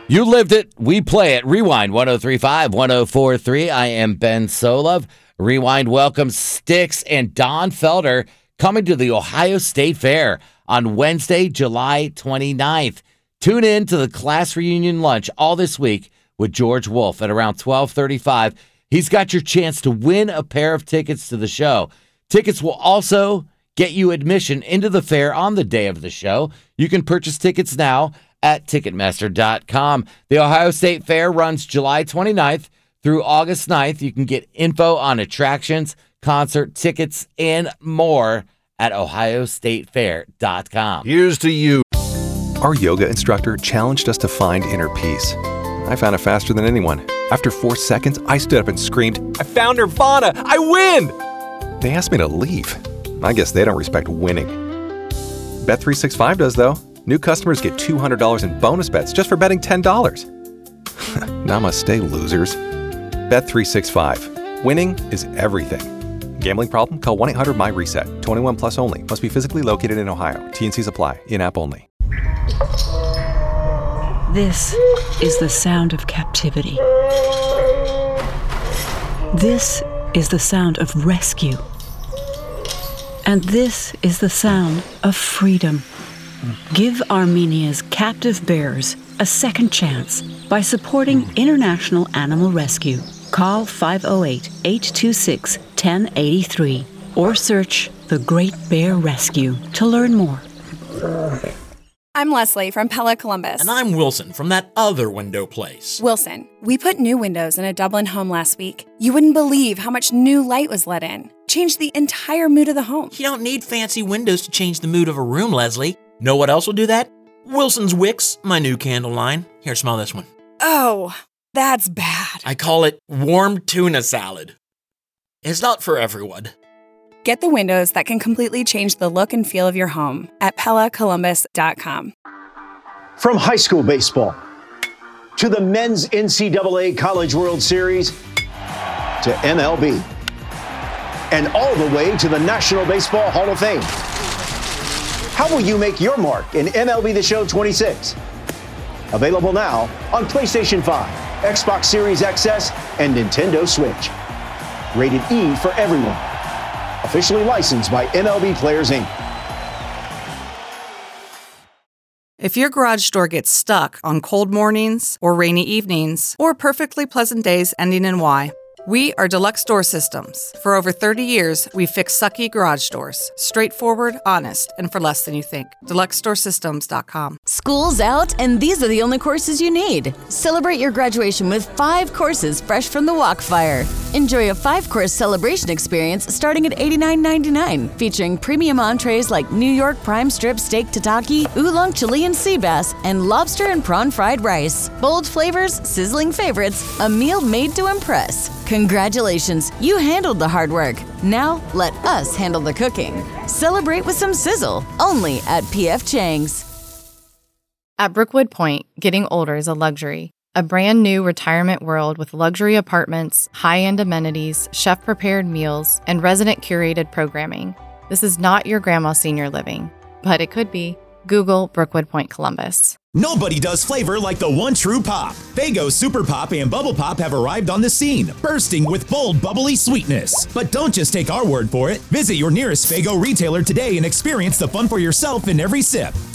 You lived it. We play it. Rewind 1035 1043. I am Ben Solov. Rewind welcomes Styx and Don Felder coming to the Ohio State Fair on Wednesday, July 29th. Tune in to the class reunion lunch all this week with George Wolf at around 12:35. He's got your chance to win a pair of tickets to the show. Tickets will also get you admission into the fair on the day of the show. You can purchase tickets now at Ticketmaster.com. The Ohio State Fair runs July 29th through August 9th. You can get info on attractions, concert tickets, and more at OhioStateFair.com. Here's to you. Our yoga instructor challenged us to find inner peace. I found it faster than anyone. After 4 seconds, I stood up and screamed, "I found Nirvana! I win!" They asked me to leave. I guess they don't respect winning. Bet365 does, though. New customers get $200 in bonus bets just for betting $10. Namaste, losers. Bet365. Winning is everything. Gambling problem? Call 1-800-MY-RESET. 21 plus only. Must be physically located in Ohio. T&Cs apply. In-app only. This is the sound of captivity. This is the sound of rescue. And this is the sound of freedom. Give Armenia's captive bears a second chance by supporting International Animal Rescue. Call 508-826-1083 or search The Great Bear Rescue to learn more. I'm Leslie from Pella Columbus. And I'm Wilson from that other window place. Wilson, we put new windows in a Dublin home last week. You wouldn't believe how much new light was let in. Changed the entire mood of the home. You don't need fancy windows to change the mood of a room, Leslie. Know what else will do that? Wilson's Wicks, my new candle line. Here, smell this one. Oh, that's bad. I call it warm tuna salad. It's not for everyone. Get the windows that can completely change the look and feel of your home at PellaColumbus.com. From high school baseball to the men's NCAA College World Series to MLB and all the way to the National Baseball Hall of Fame. How will you make your mark in MLB The Show 26? Available now on PlayStation 5, Xbox Series XS, and Nintendo Switch. Rated E for everyone. Officially licensed by MLB Players, Inc. If your garage door gets stuck on cold mornings or rainy evenings or perfectly pleasant days ending in Y, we are Deluxe Door Systems. For over 30 years, we fix sucky garage doors. Straightforward, honest, and for less than you think. DeluxeDoorSystems.com. School's out, and these are the only courses you need. Celebrate your graduation with 5 courses fresh from the Walkfire. Enjoy a 5-course celebration experience starting at $89.99, featuring premium entrees like New York prime strip steak tataki, oolong Chilean sea bass, and lobster and prawn fried rice. Bold flavors, sizzling favorites, a meal made to impress. Congratulations, you handled the hard work. Now, let us handle the cooking. Celebrate with some sizzle, only at P.F. Chang's. At Brookwood Point, getting older is a luxury. A brand new retirement world with luxury apartments, high-end amenities, chef-prepared meals, and resident-curated programming. This is not your grandma's senior living, but it could be. Google Brookwood Point Columbus. Nobody does flavor like the one true pop. Faygo Super Pop and Bubble Pop have arrived on the scene, bursting with bold, bubbly sweetness. But don't just take our word for it. Visit your nearest Faygo retailer today and experience the fun for yourself in every sip.